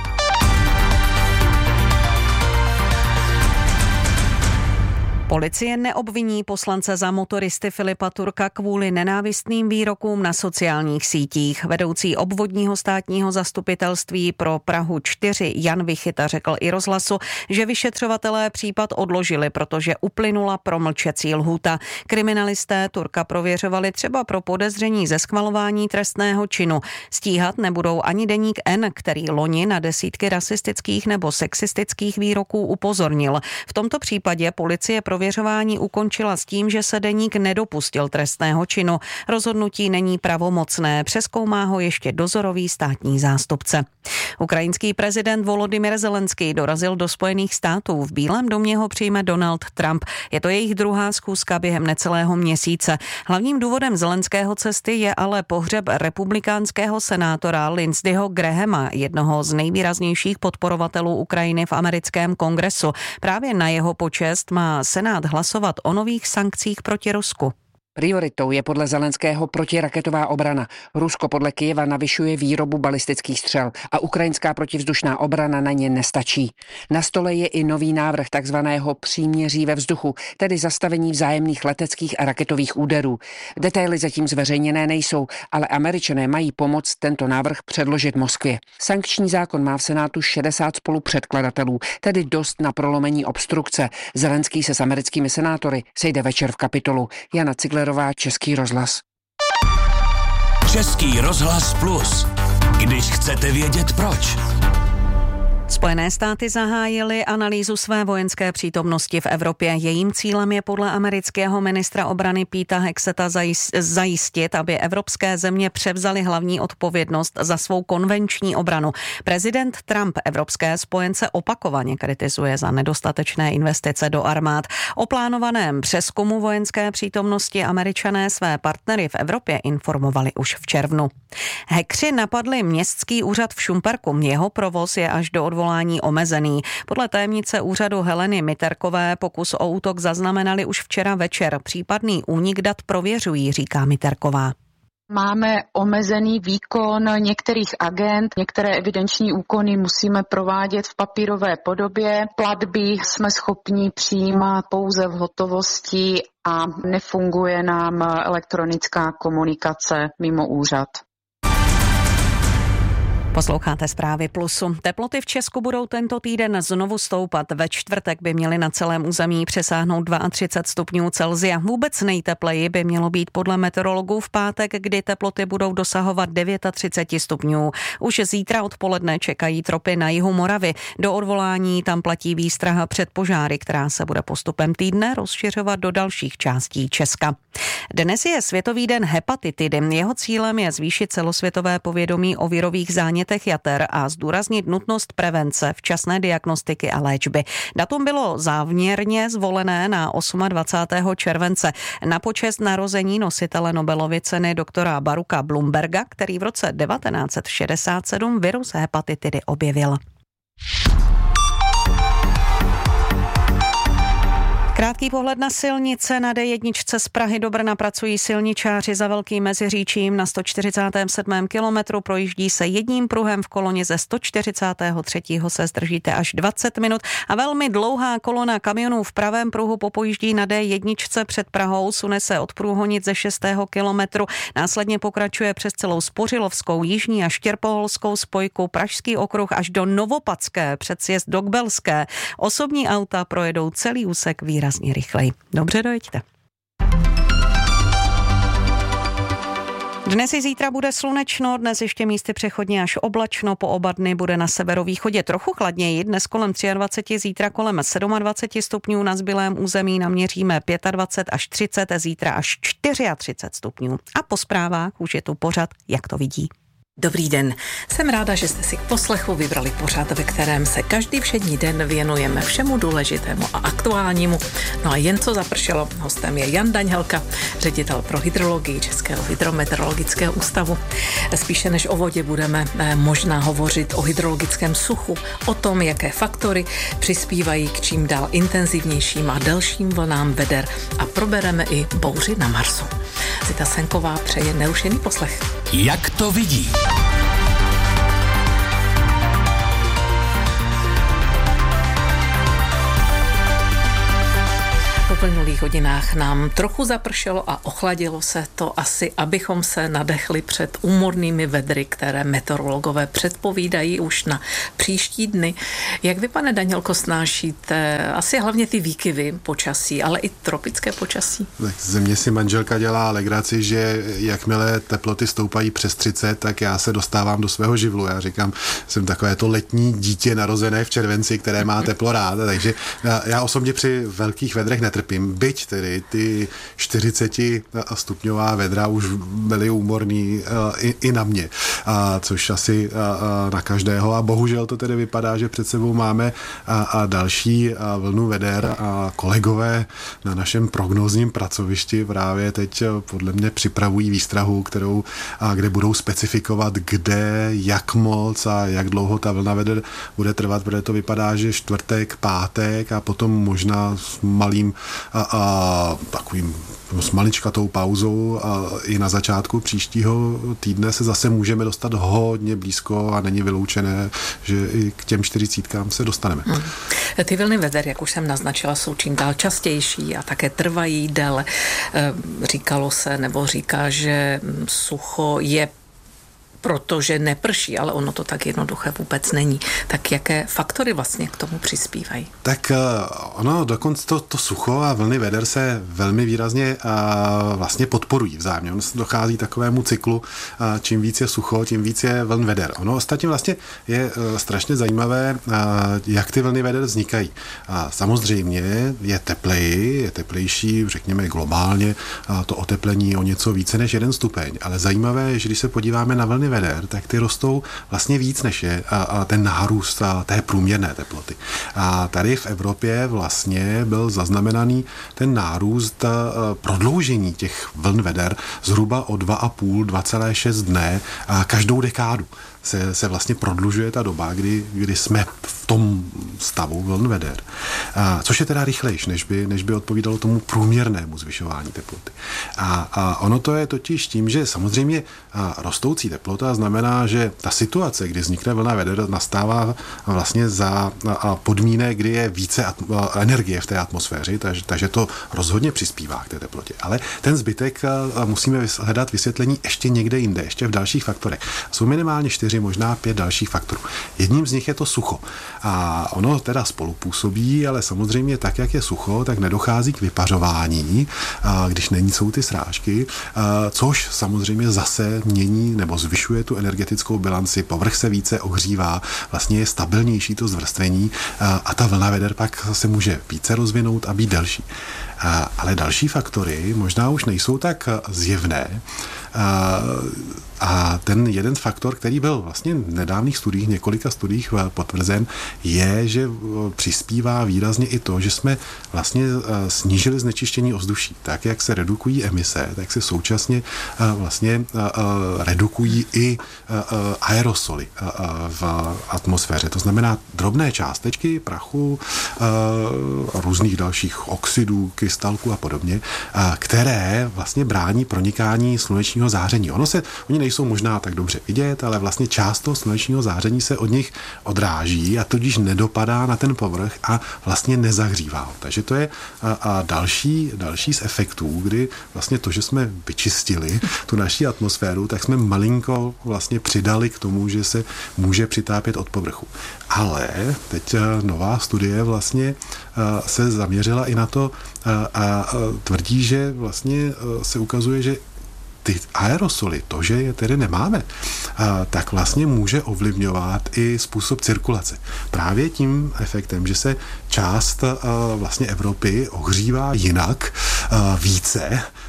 Policie neobviní poslance za motoristy Filipa Turka kvůli nenávistným výrokům na sociálních sítích. Vedoucí obvodního státního zastupitelství pro Prahu 4 Jan Vichyta řekl i rozhlasu, že vyšetřovatelé případ odložili, protože uplynula promlčecí lhůta. Kriminalisté Turka prověřovali třeba pro podezření ze schvalování trestného činu. Stíhat nebudou ani deník N, který loni na desítky rasistických nebo sexistických výroků upozornil. V tomto případě policie prověřování ukončila s tím, že se deník nedopustil trestného činu. Rozhodnutí není pravomocné, přezkoumá ho ještě dozorový státní zástupce. Ukrajinský prezident Volodymyr Zelenský dorazil do Spojených států. V Bílém domě ho přijme Donald Trump. Je to jejich druhá schůzka během necelého měsíce. Hlavním důvodem Zelenského cesty je ale pohřeb republikánského senátora Lindseyho Grahama, jednoho z nejvýraznějších podporovatelů Ukrajiny v americkém kongresu. Právě na jeho počest má Senát hlasovat o nových sankcích proti Rusku. Prioritou je podle Zelenského protiraketová obrana. Rusko podle Kyjeva navyšuje výrobu balistických střel a ukrajinská protivzdušná obrana na ně nestačí. Na stole je i nový návrh takzvaného příměří ve vzduchu, tedy zastavení vzájemných leteckých a raketových úderů. Detaily zatím zveřejněné nejsou, ale Američané mají pomoct tento návrh předložit Moskvě. Sankční zákon má v Senátu 60 spolupředkladatelů, tedy dost na prolomení obstrukce. Zelenský se s americkými senátory sejde večer v Kapitolu. Jana Ciglerová, Český rozhlas. Český rozhlas Plus. Když chcete vědět proč. Spojené státy zahájily analýzu své vojenské přítomnosti v Evropě. Jejím cílem je podle amerického ministra obrany Peta Hexeta zajistit, aby evropské země převzaly hlavní odpovědnost za svou konvenční obranu. Prezident Trump evropské spojence opakovaně kritizuje za nedostatečné investice do armád. O plánovaném přezkumu vojenské přítomnosti Američané své partnery v Evropě informovali už v červnu. Hackři napadli městský úřad v Šumperku. Jeho provoz je až do odvolání omezený. Podle tajemnice úřadu Heleny Miterkové pokus o útok zaznamenali už včera večer. Případný únik dat prověřují, říká Miterková. Máme omezený výkon některých agend, některé evidenční úkony musíme provádět v papírové podobě. Platby jsme schopni přijímat pouze v hotovosti a nefunguje nám elektronická komunikace mimo úřad. Posloucháte Zprávy Plusu. Teploty v Česku budou tento týden znovu stoupat. Ve čtvrtek by měly na celém území přesáhnout 32 stupňů Celsia. Vůbec nejtepleji by mělo být podle meteorologů v pátek, kdy teploty budou dosahovat 39 stupňů. Už zítra odpoledne čekají tropy na jihu Moravy. Do odvolání tam platí výstraha před požáry, která se bude postupem týdne rozšiřovat do dalších částí Česka. Dnes je Světový den hepatitidy. Jeho cílem je zvýšit celosvětové povědomí o virových zánětech jater a zdůraznit nutnost prevence, včasné diagnostiky a léčby. Datum bylo záměrně zvolené na 28. července na počest narození nositele Nobelovy ceny doktora Barucha Blumberga, který v roce 1967 virus hepatitidy objevil. Krátký pohled na silnice. Na D1 z Prahy do Brna pracují silničáři za Velkým Meziříčím. Na 147. kilometru projíždí se jedním pruhem, v koloně ze 143. se zdržíte až 20 minut a velmi dlouhá kolona kamionů v pravém pruhu popojíždí na D1 před Prahou, sune se od Průhonic ze 6. kilometru, následně pokračuje přes celou Spořilovskou, Jižní a Štěrpoholskou spojku, Pražský okruh až do Novopadské, před sjezd do Kbelské. Osobní auta projedou celý úsek výrazně rychleji. Dobře, dojeďte. Dnes i zítra bude slunečno, dnes ještě místy přechodně až oblačno, po oba dny bude na severovýchodě trochu chladněji, dnes kolem 23, zítra kolem 27 stupňů, na zbylém území naměříme 25 až 30, zítra až 34 stupňů. A po zprávách už je tu pořad, jak to vidí. Dobrý den, jsem ráda, že jste si k poslechu vybrali pořad, ve kterém se každý všední den věnujeme všemu důležitému a aktuálnímu. No a jen co zapršelo, hostem je Jan Daňhelka, ředitel pro hydrologii Českého hydrometeorologického ústavu. Spíše než o vodě budeme možná hovořit o hydrologickém suchu, o tom, jaké faktory přispívají k čím dál intenzivnějším a delším vlnám veder a probereme i bouři na Marsu. Zita Senková přeje nerušený poslech. Jak to vidí? V uplynulých hodinách nám trochu zapršelo a ochladilo se to asi, abychom se nadechli před úmornými vedry, které meteorologové předpovídají už na příští dny. Jak vy, pane Daňhelko, snášíte asi hlavně ty výkyvy počasí, ale i tropické počasí? Tak ze mě si manželka dělá legraci, že jakmile teploty stoupají přes 30, tak já se dostávám do svého živlu. Já říkám, jsem takové to letní dítě narozené v červenci, které má teplo rád, takže já osobně při velkých vedrech netrpím. Byť tedy ty 40 stupňová vedra už byly úmorný i na mě, což asi na každého, a bohužel to tedy vypadá, že před sebou máme další vlnu veder a kolegové na našem prognózním pracovišti právě teď podle mě připravují výstrahu, kde budou specifikovat, kde, jak moc a jak dlouho ta vlna veder bude trvat, protože to vypadá, že čtvrtek, pátek a potom možná s malým takovým s maličkatou pauzou a i na začátku příštího týdne se zase můžeme dostat hodně blízko a není vyloučené, že i k těm 40 se dostaneme. Ty vlny veder, jak už jsem naznačila, jsou čím dál častější a také trvají déle. Říkalo se nebo říká, že sucho je protože neprší, ale ono to tak jednoduché vůbec není. Tak jaké faktory vlastně k tomu přispívají? Tak ono dokonce to sucho a vlny veder se velmi výrazně vlastně podporují vzájemně. Ono se dochází takovému cyklu, čím víc je sucho, tím víc je vln veder. Ono ostatně vlastně je strašně zajímavé, jak ty vlny veder vznikají. Samozřejmě je teplejší, řekněme globálně, to oteplení o něco více než 1 stupeň, ale zajímavé je, že když se podíváme na vlny veder, tak ty rostou vlastně víc, než je ten nárůst té průměrné teploty. A tady v Evropě vlastně byl zaznamenaný ten nárůst prodloužení těch vln veder zhruba o 2,5-2,6 dne každou dekádu. Se vlastně prodlužuje ta doba, kdy jsme v tom stavu vln veder. Což je teda rychlejší, než by odpovídalo tomu průměrnému zvyšování teploty. A ono to je totiž tím, že samozřejmě rostoucí teplota znamená, že ta situace, kdy vznikne vlna veder, nastává vlastně za podmínek, kdy je více energie v té atmosféře, takže to rozhodně přispívá k té teplotě. Ale ten zbytek musíme hledat vysvětlení ještě někde jinde, ještě v dalších faktorech. Jsou minimálně 4, možná 5 dalších faktorů. Jedním z nich je to sucho. A ono teda spolupůsobí, ale samozřejmě tak, jak je sucho, tak nedochází k vypařování, když jsou ty srážky, což samozřejmě zase mění nebo zvyšuje tu energetickou bilanci, povrch se více ohřívá, vlastně je stabilnější to zvrstvení a ta vlna veder pak se může více rozvinout a být delší. Ale další faktory možná už nejsou tak zjevné. A ten jeden faktor, který byl vlastně v nedávných studiích, několika studiích potvrzen, je, že přispívá výrazně i to, že jsme vlastně snížili znečištění ovzduší. Tak, jak se redukují emise, tak se současně vlastně redukují i aerosoly v atmosféře. To znamená drobné částečky prachu, různých dalších oxidů, krystalků a podobně, které vlastně brání pronikání slunečního záření. Oni nejsou možná tak dobře vidět, ale vlastně část toho slunečního záření se od nich odráží a tudíž nedopadá na ten povrch a vlastně nezahřívá ho. Takže to je další z efektů, kdy vlastně to, že jsme vyčistili tu naši atmosféru, tak jsme malinko vlastně přidali k tomu, že se může přitápět od povrchu. Ale teď nová studie vlastně se zaměřila i na to a tvrdí, že vlastně se ukazuje, že ty aerosoly, to, že je tedy nemáme, tak vlastně může ovlivňovat i způsob cirkulace. Právě tím efektem, že se část vlastně Evropy ohřívá jinak, více,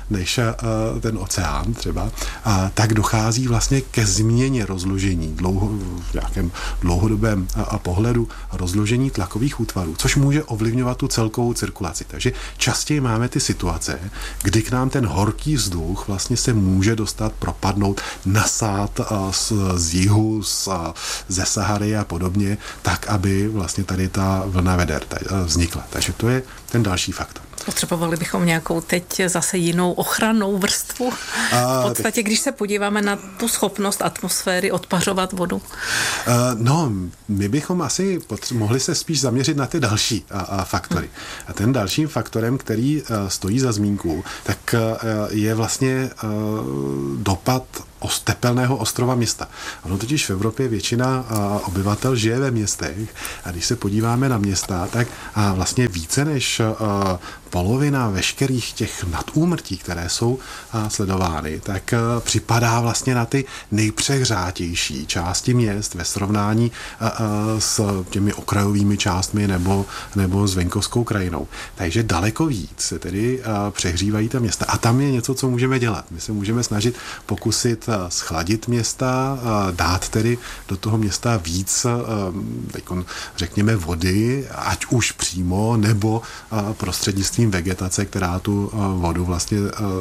než ten oceán třeba, tak dochází vlastně ke změně rozložení v nějakém dlouhodobém pohledu rozložení tlakových útvarů, což může ovlivňovat tu celkovou cirkulaci. Takže častěji máme ty situace, kdy k nám ten horký vzduch vlastně se může dostat, propadnout, nasát z jihu, ze Sahary a podobně, tak, aby vlastně tady ta vlna veder vznikla. Takže to je ten další faktor. Potřebovali bychom nějakou teď zase jinou ochrannou vrstvu. V podstatě, když se podíváme na tu schopnost atmosféry odpařovat vodu. No, my bychom asi mohli se spíš zaměřit na ty další faktory. A ten dalším faktorem, který stojí za zmínku, tak je vlastně dopad tepelného ostrova města. Ono totiž v Evropě většina obyvatel žije ve městech a když se podíváme na města, tak vlastně více než polovina veškerých těch nadúmrtí, které jsou sledovány, tak připadá vlastně na ty nejpřehřátější části měst ve srovnání s těmi okrajovými částmi nebo s venkovskou krajinou. Takže daleko víc se tedy přehřívají ta města. A tam je něco, co můžeme dělat. My se můžeme snažit pokusit schladit města, dát tedy do toho města víc, řekněme, vody, ať už přímo, nebo prostřednictvím vegetace, která tu vodu vlastně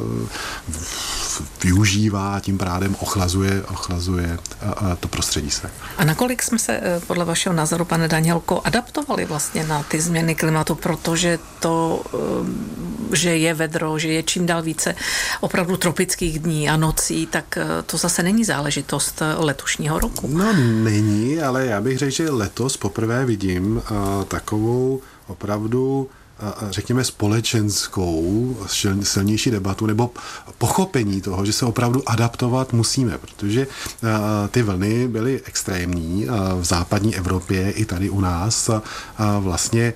využívá a tím pádem ochlazuje to prostředí se. A nakolik jsme se podle vašeho názoru, pane Danělko, adaptovali vlastně na ty změny klimatu, protože to, že je vedro, že je čím dál více opravdu tropických dní a nocí, tak to zase není záležitost letošního roku. No není, ale já bych řekl, že letos poprvé vidím takovou opravdu řekněme společenskou silnější debatu nebo pochopení toho, že se opravdu adaptovat musíme, protože ty vlny byly extrémní v západní Evropě i tady u nás vlastně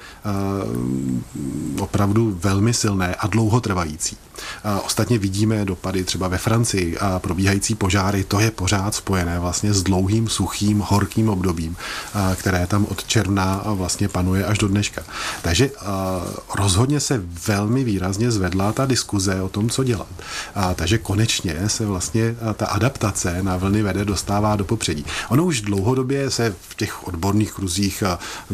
opravdu velmi silné a dlouhotrvající. Ostatně vidíme dopady třeba ve Francii a probíhající požáry, to je pořád spojené vlastně s dlouhým, suchým, horkým obdobím, které tam od června vlastně panuje až do dneška. Takže rozhodně se velmi výrazně zvedla ta diskuze o tom, co dělat. Takže konečně se vlastně ta adaptace na vlny veder dostává do popředí. Ono už dlouhodobě se v těch odborných kruzích,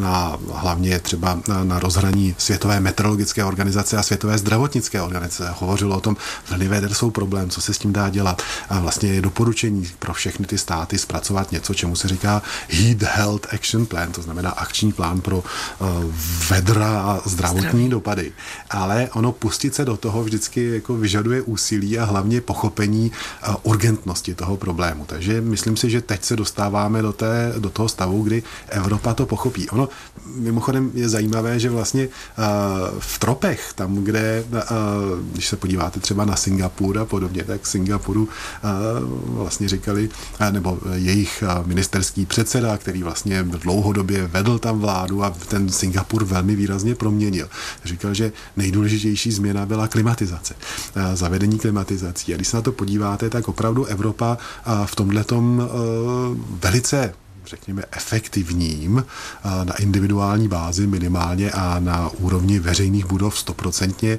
hlavně třeba na rozhraní Světové meteorologické organizace a Světové zdravotnické organizace, hovořilo o tom, vlny veder jsou problém, co se s tím dá dělat. A vlastně je doporučení pro všechny ty státy zpracovat něco, čemu se říká Heat Health Action Plan, to znamená akční plán pro vedra a zdravotní dopady. Ale ono pustit se do toho vždycky jako vyžaduje úsilí a hlavně pochopení urgentnosti toho problému. Takže myslím si, že teď se dostáváme do toho stavu, kdy Evropa to pochopí. Ono mimochodem je zajímavé, že vlastně v tropech, tam, kde, když se podíváte třeba na Singapur a podobně, tak Singapuru vlastně říkali, nebo jejich ministerský předseda, který vlastně dlouhodobě vedl tam vládu a ten Singapur velmi výrazně proměnil. Říkal, že nejdůležitější změna byla klimatizace, zavedení klimatizací. A když se na to podíváte, tak opravdu Evropa v tomhletom velice řekněme efektivním na individuální bázi minimálně a na úrovni veřejných budov 100%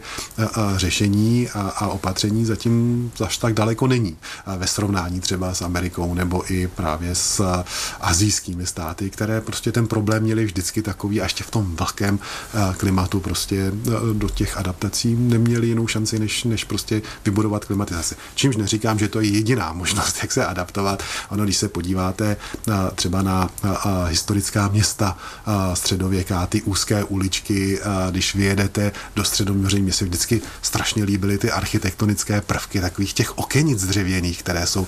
řešení a opatření zatím až tak daleko není. Ve srovnání třeba s Amerikou nebo i právě s asijskými státy, které prostě ten problém měli vždycky takový a ještě v tom vlhkém klimatu prostě do těch adaptací neměli jinou šanci, než prostě vybudovat klimatizaci. Čímž neříkám, že to je jediná možnost, jak se adaptovat. Ono, když se podíváte třeba na historická města středověká, ty úzké uličky, když vyjedete do Středomoří, mě se vždycky strašně líbily ty architektonické prvky takových těch okenic dřevěných, které jsou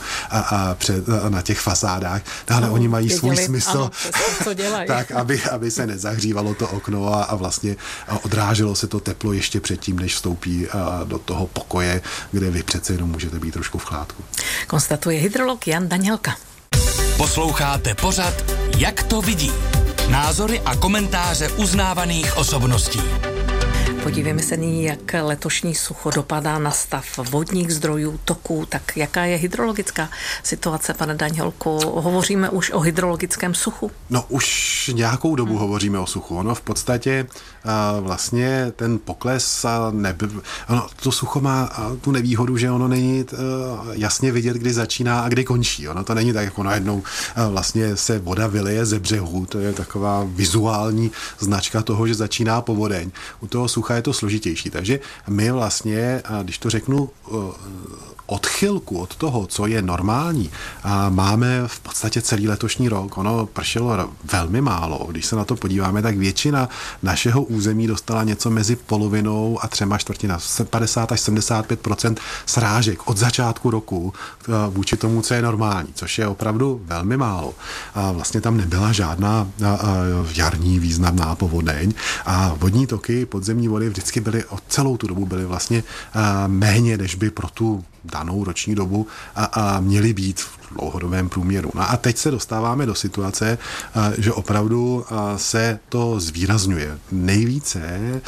na těch fasádách, ale oni mají svůj smysl, tak, aby se nezahřívalo to okno a vlastně odráželo se to teplo ještě předtím, než vstoupí do toho pokoje, kde vy přece jenom můžete být trošku v chládku. Konstatuje hydrolog Jan Danělka. Posloucháte pořad Jak to vidí? Názory a komentáře uznávaných osobností. Podívejme se nyní, jak letošní sucho dopadá na stav vodních zdrojů, toků. Tak jaká je hydrologická situace, pane Daňholku? Hovoříme už o hydrologickém suchu? No už nějakou dobu hovoříme o suchu. Ono v podstatě vlastně ten pokles to sucho má tu nevýhodu, že ono není jasně vidět, kdy začíná a kdy končí. Ono to není tak, jako najednou vlastně se voda vyleje ze břehu. To je taková vizuální značka toho, že začíná povodeň. U toho sucha je to složitější. Takže my vlastně, když to řeknu, odchylku od toho, co je normální, máme v podstatě celý letošní rok. Ono pršelo velmi málo. Když se na to podíváme, tak většina našeho území dostala něco mezi polovinou a 3/4, 50 až 75% srážek od začátku roku vůči tomu, co je normální, což je opravdu velmi málo. A vlastně tam nebyla žádná jarní významná povodeň a vodní toky, podzemní vody vždycky byly, celou tu dobu byly vlastně méně, než by pro tu danou roční dobu a měly být v dlouhodobém průměru. No a teď se dostáváme do situace, že opravdu se to zvýrazňuje. Nejvíce